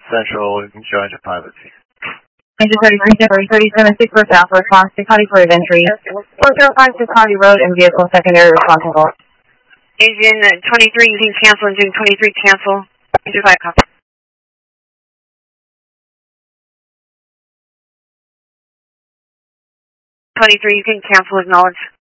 Central, we can join to piloting. Engine 33, 37, 6 Alpha, response to Cotty for entry. 405 to Cotty Road and vehicle secondary responsible. Engine 23, you can cancel. Engine 23, cancel. Engine 5, copy. 23, you can cancel, acknowledge.